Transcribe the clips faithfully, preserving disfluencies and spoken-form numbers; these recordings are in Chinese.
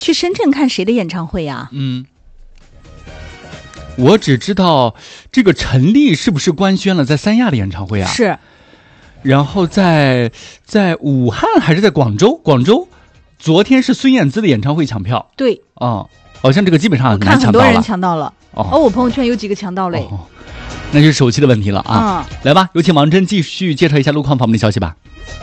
去深圳看谁的演唱会呀？ 嗯，我只知道这个陈粒是不是官宣了在三亚的演唱会啊？ 是。 然后在在武汉还是在广州？广州，昨天是孙燕姿的演唱会抢票。 对。 哦，好像这个基本上很难抢到了。 看很多人抢到了。 哦， 哦，我朋友圈有几个抢到嘞。 哦，那就是手气的问题了啊。嗯、来吧，有请王真继续介绍一下路况方面的消息吧。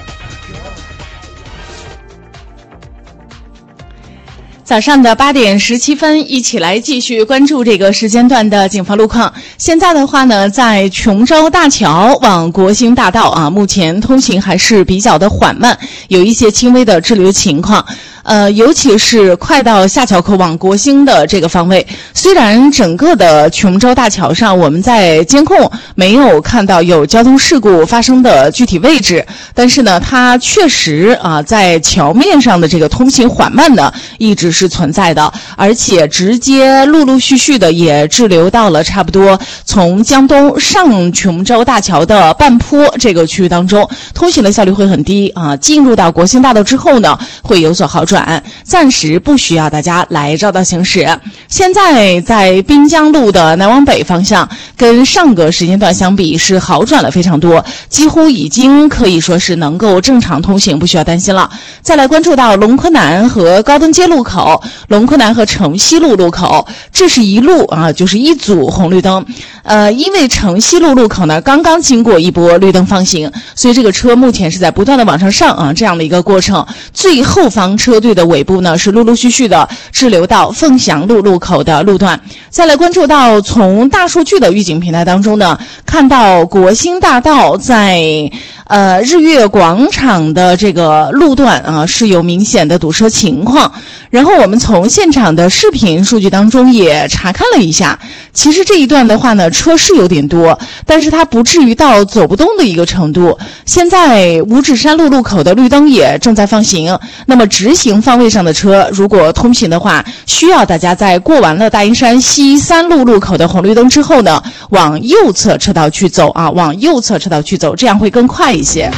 早上的八点十七分，一起来继续关注这个时间段的警方路况。现在的话呢，在琼州大桥往国兴大道啊，目前通行还是比较的缓慢，有一些轻微的滞留情况。呃，尤其是快到下桥口往国兴的这个方位，虽然整个的琼州大桥上我们在监控没有看到有交通事故发生的具体位置，但是呢，它确实啊，在桥面上的这个通行缓慢呢，一直是存在的，而且直接陆陆续续的也滞留到了差不多从江东上琼州大桥的半坡这个区域当中，通行的效率会很低啊。进入到国兴大道之后呢，会有所好转。暂时不需要大家来绕道行驶。现在在滨江路的南往北方向，跟上个时间段相比是好转了非常多，几乎已经可以说是能够正常通行，不需要担心了。再来关注到龙昆南和高登街路口、龙昆南和城西路路口，这是一路啊，就是一组红绿灯。呃，因为城西路路口呢刚刚经过一波绿灯放行，所以这个车目前是在不断的往上上啊，这样的一个过程。最后方车队的尾部呢是陆陆续续的滞留到凤翔路路口的路段。再来关注到从大数据的预警平台当中呢，看到国兴大道在呃日月广场的这个路段啊是有明显的堵车情况。然后我们从现场的视频数据当中也查看了一下，其实这一段的话呢，车是有点多，但是它不至于到走不动的一个程度。现在五指山路路口的绿灯也正在放行，那么直行方位上的车如果通行的话，需要大家在过完了大英山西三路路口的红绿灯之后呢，往右侧车道去走啊，往右侧车道去走，这样会更快一些。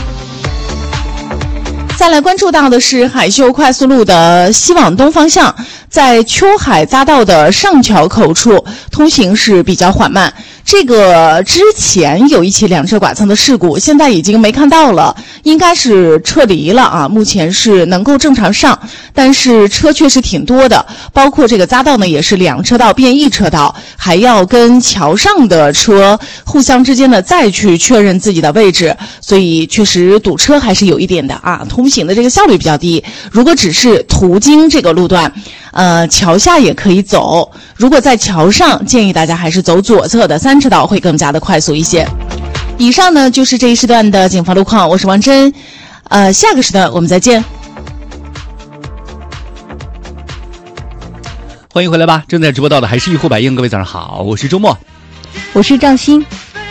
再来关注到的是海秀快速路的西往东方向，在秋海匝道的上桥口处通行是比较缓慢。这个之前有一起两车剐蹭的事故，现在已经没看到了，应该是撤离了啊，目前是能够正常上，但是车确实挺多的，包括这个匝道呢也是两车道变一车道，还要跟桥上的车互相之间的再去确认自己的位置，所以确实堵车还是有一点的啊，通行的这个效率比较低。如果只是途经这个路段，呃，桥下也可以走，如果在桥上，建议大家还是走左侧的三车道会更加的快速一些。以上呢就是这一时段的警方路况，我是王真，呃，下个时段我们再见。 欢迎回来吧，正在直播到的还是一呼百应，各位早上好，我是周末， 我是张欣。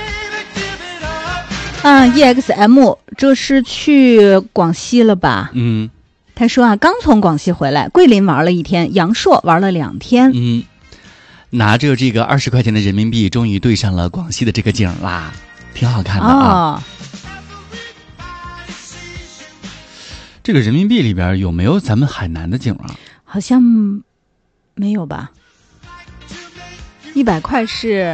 啊 ，E X M， 这是去广西了吧？ 嗯。 他说啊，刚从广西回来，桂林玩了一天，阳朔玩了两天。 嗯，拿着这个二十块钱的人民币，终于对上了广西的这个景啦，挺好看的啊。哦、这个人民币里边有没有咱们海南的景啊？ 好像没有吧。一百块是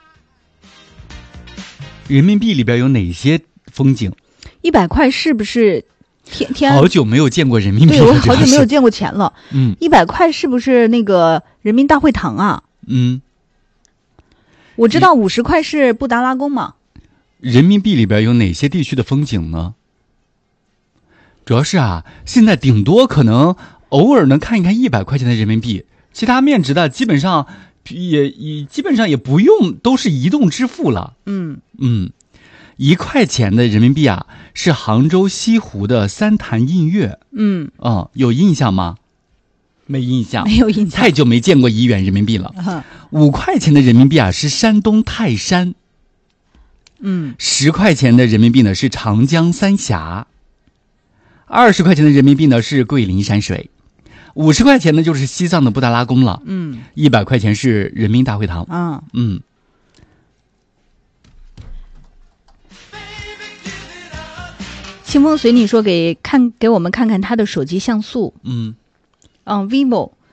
人民币里边有哪些风景？ 一百块是不是？天天好久没有见过人民币了， 对，我好久没有见过钱了。 嗯， 一百块是不是那个人民大会堂啊？ 嗯， 我知道五十块是布达拉宫嘛。 人民币里边有哪些地区的风景呢？主要是啊，现在顶多可能偶尔能看一看一百块钱的人民币，其他面值的基本上也也基本上也不用，都是移动支付了。 嗯嗯。一块钱的人民币啊，是杭州西湖的三潭印月。 嗯哦，有印象吗？没印象， 没有印象， 太久没见过一元人民币了。五、uh-huh. 块钱的人民币啊，是山东泰山。 嗯， 十块钱的人民币呢是长江三峡。二十块钱的人民币呢是桂林山水。五十块钱呢就是西藏的布达拉宫了。 嗯， 一百块钱是人民大会堂。 啊， 嗯。 清风随你说给看给我们看看他的手机像素。 嗯， 嗯 ，vivo